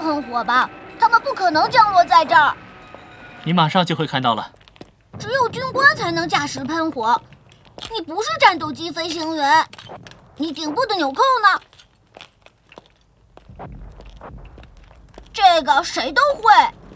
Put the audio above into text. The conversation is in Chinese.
喷火吧？他们不可能降落在这儿。 你马上就会看到了。 只有军官才能驾驶喷火。你不是战斗机飞行员，你顶部的纽扣呢？这个谁都会。